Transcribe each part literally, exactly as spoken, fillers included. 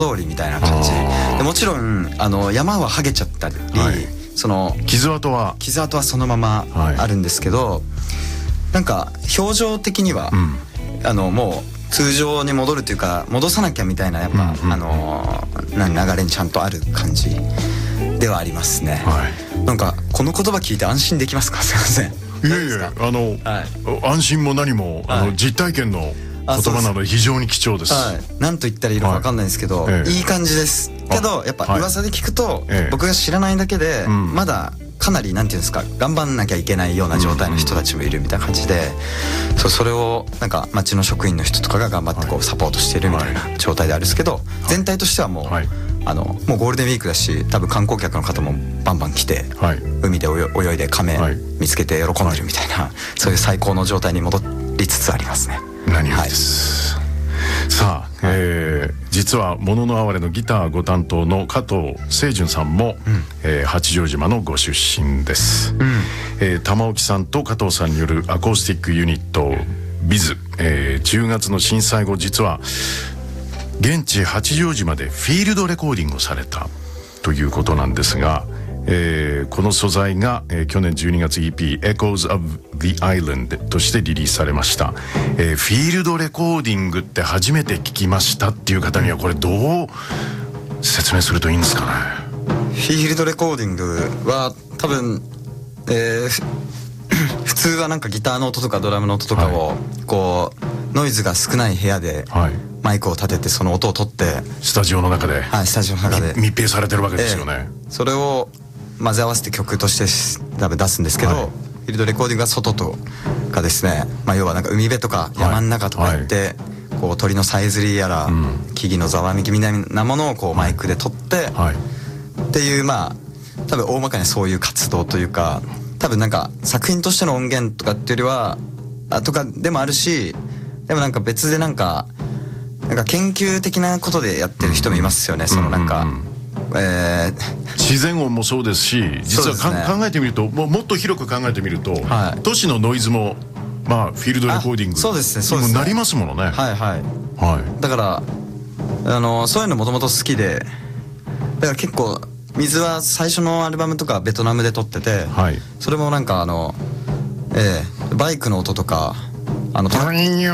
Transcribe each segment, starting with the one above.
通りみたいな感じで、もちろんあの山は剥げちゃったり、はい、その傷跡は傷跡はそのままあるんですけど、はい、なんか表情的には、うん、あのもう通常に戻るというか戻さなきゃみたいなやっぱ、うんうん、あのな流れにちゃんとある感じではありますね、はい、なんかこの言葉聞いて安心できますか？すいません。 いやいやあの、はい、安心も何も、はい、あの実体験の言葉なので非常に貴重です。 はい、何と言ったらいいのか分かんないんですけど、はい、いい感じですけど、やっぱ噂で聞くと、はい、僕が知らないだけで、うん、まだかなりなんていうんですか頑張んなきゃいけないような状態の人たちもいるみたいな感じで、うん、そうそれをなんか町の職員の人とかが頑張ってこうサポートしているみたいな状態であるんですけど、はい、全体としてはもう、はい、あのもうゴールデンウィークだし多分観光客の方もバンバン来て、はい、海で泳いで亀見つけて喜んでるみたいな、はい、そういう最高の状態に戻りつつありますね。 何よりです、はい、さあ、えー、実はもののあわれのギターご担当の加藤清純さんも、うんえー、八丈島のご出身です、うんえー、玉置さんと加藤さんによるアコースティックユニットビズ、えー、じゅうがつの震災後実は現地八丈島でフィールドレコーディングをされたということなんですが、えー、この素材が、えー、去年じゅうにがつ イーピー Echoes of the Island としてリリースされました、えー、フィールドレコーディングって初めて聞きましたっていう方にはこれどう説明するといいんですかね。 フィールドレコーディングは多分、えー、普通はなんかギターの音とかドラムの音とかを、はい、こうノイズが少ない部屋で、はいマイクを立ててその音を取ってスタジオの中で、 はい、スタジオの中で密閉されてるわけですよね、 えー、それを混ぜ合わせて曲として多分出すんですけど、はい、フィールドレコーディングが外とかですね、まあ、要はなんか海辺とか山の中とか行って、はい、こう鳥のさえずりやら、うん、木々のざわめきみたいなものをこうマイクで撮って、はい、っていうまあ多分大まかにそういう活動というか多分なんか作品としての音源とかっていうよりはとかでもあるしでもなんか別でなんかなんか研究的なことでやってる人もいますよね、うん、そのなんか、うんうんえー、自然音もそうですし実はか、ね、考えてみるともうもっと広く考えてみると、はい、都市のノイズもまあフィールドレコーディングそうですねそうですねなりますものねはいはい、はい、だからあのそういうのもともと好きでだから結構水は最初のアルバムとかベトナムで撮ってて、はい、それもなんかあの、えー、バイクの音とかあのあ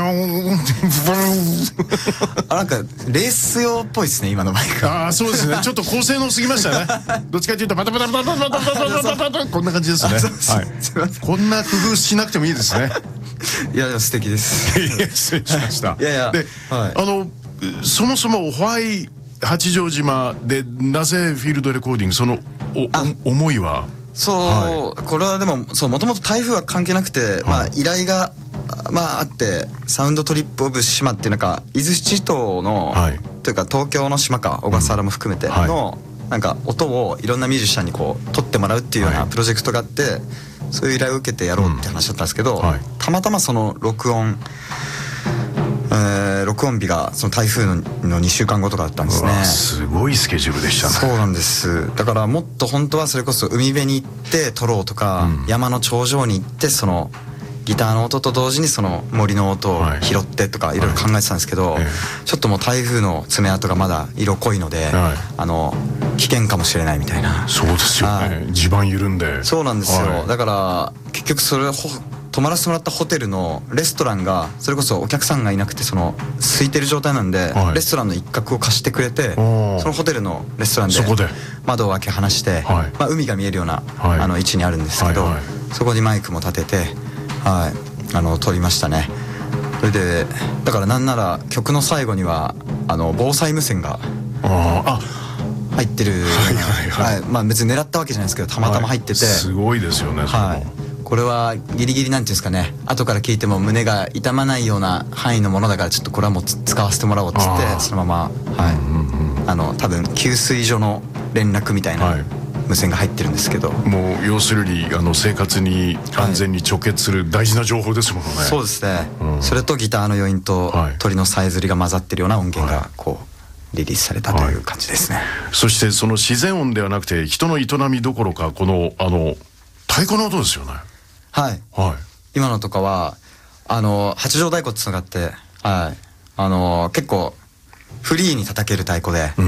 なんかレース用っぽいですね今のバイク。 ああそうですねちょっと高性能すぎましたねどっちかというとバタバタバタバタバタバタバタこんな感じですねはいこんな工夫しなくてもいいですねいや素敵ですいや失礼しましたいやいやで、はい、あのそもそもホワイ八丈島でなぜフィールドレコーディングそのお思いはそう、はい、これはでもそうもともと台風は関係なくて、はい、まあ依頼がまああってサウンドトリップオブ島っていうなんか伊豆七島の、はい、というか東京の島か小笠原も含めての、うん、なんか音をいろんなミュージシャンにこう撮ってもらうっていうようなプロジェクトがあって、はい、そういう依頼を受けてやろうって話だったんですけど、うんはい、たまたまその録音、えー、録音日がその台風 の, のにしゅうかんごとかだったんですね。 すごいスケジュールでしたね。 そうなんです。だからもっと本当はそれこそ海辺に行って撮ろうとか、うん、山の頂上に行ってそのギターの音と同時にその森の音を拾ってとかいろいろ考えてたんですけど、はいはい、ちょっともう台風の爪痕がまだ色濃いので、はい、あの危険かもしれないみたいな。 そうですよね、地盤緩んで。 そうなんですよ、はい、だから結局それ泊まらせてもらったホテルのレストランがそれこそお客さんがいなくてその空いてる状態なんで、はい、レストランの一角を貸してくれてそのホテルのレストランで窓を開け放して、はいまあ、海が見えるような、はい、あの位置にあるんですけど、はいはい、そこにマイクも立てて、はい、あの撮りましたね。それでだからなんなら曲の最後にはあの防災無線があ入ってる、はいはいはいはい、まあ別に狙ったわけじゃないですけどたまたま入ってて、はい、 すごいですよねそれも、はい、これはギリギリなんていうんですかね後から聞いても胸が痛まないような範囲のものだからちょっとこれはもう使わせてもらおうっつってそのまま、はいうんうんうん、あの多分給水所の連絡みたいな、はい無線が入ってるんですけどもう要するにあの生活に安全に直結する大事な情報ですもんね、はい、 そうですね、うん、それとギターの余韻と鳥のさえずりが混ざってるような音源がこうリリースされたという感じですね、はい、 そしてその自然音ではなくて人の営みどころかこのあの太鼓の音ですよね。 はい、はい、今のとかはあの八丈太鼓ってのがあって、はい、あの結構フリーに叩ける太鼓で、